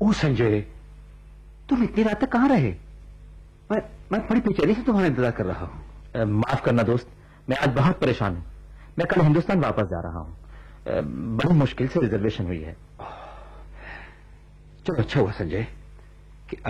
ओ संजय, तुम इतनी रात तक कहाँ रहे? मैं बड़ी बेचैनी से तुम्हारा इंतजार कर रहा हूँ। माफ करना दोस्त, मैं आज बहुत परेशान हूँ। मैं कल हिंदुस्तान वापस जा रहा हूँ। बड़ी मुश्किल से रिजर्वेशन हुई है। चलो अच्छा हुआ संजय,